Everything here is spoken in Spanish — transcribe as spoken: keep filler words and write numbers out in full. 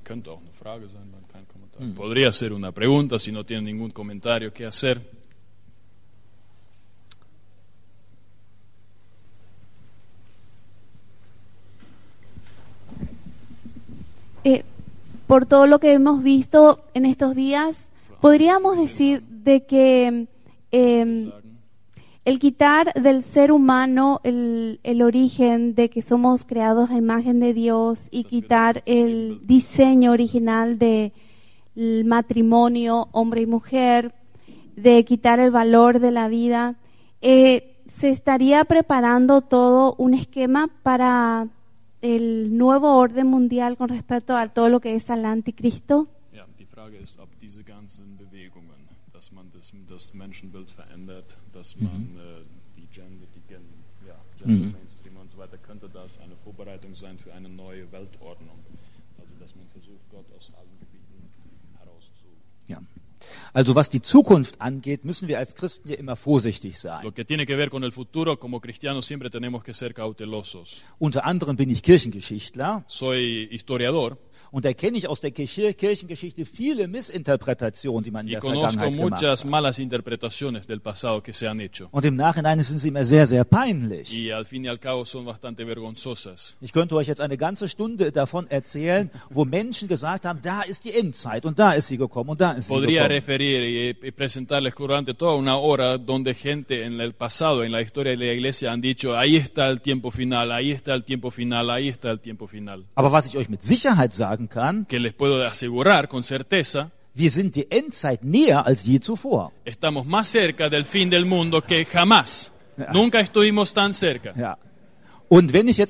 Könnte auch eine Frage sein, wenn kein Kommentar. Mm. Podría ser una pregunta si no tienen ningún comentario que hacer. Eh, por todo lo que hemos visto en estos días, podríamos decir de que eh, el quitar del ser humano el, el origen de que somos creados a imagen de Dios y quitar el diseño original del matrimonio hombre y mujer, de quitar el valor de la vida, eh, se estaría preparando todo un esquema para el nuevo orden mundial con respecto a todo lo que es al anticristo. Ja, die Frage ist, ob diese ganzen Bewegungen, dass man das, das Menschenbild verändert, dass man mhm. äh, die Gender, die Gen, ja, Gender mhm. Mainstream und so weiter, könnte das eine Vorbereitung sein für eine neue Weltordnung? Also, dass man versucht, Gott aus allen Gebieten herauszu... Ja. Also was die Zukunft angeht, müssen wir als Christen ja immer vorsichtig sein. Lo que tiene que ver con el futuro, como cristianos siempre tenemos que ser cautelosos. Unter anderem bin ich Kirchengeschichtler. Soy historiador. Und da kenne ich aus der Kirchengeschichte viele Missinterpretationen, die man in der Vergangenheit gemacht hat. Y conozco muchas malas interpretaciones del pasado que se han hecho. Und im Nachhinein sind sie immer sehr, sehr peinlich. Y al fin y al cabo son bastante vergonzosas. Ich könnte euch jetzt eine ganze Stunde davon erzählen, wo Menschen gesagt haben, da ist die Endzeit und da ist sie gekommen und da ist sie Podría gekommen. referir y, y presentarles durante toda una hora donde gente en el pasado, en la historia de la iglesia, han dicho, ahí está el tiempo final, ahí está el tiempo final, ahí está el tiempo final. Aber was ich euch mit Sicherheit sagen kann, que les puedo asegurar con certeza, wir sind die Endzeit näher als je zuvor. Estamos más cerca del fin del mundo que jamás. Ja. Nunca estuvimos tan cerca. Ja. Und wenn ich jetzt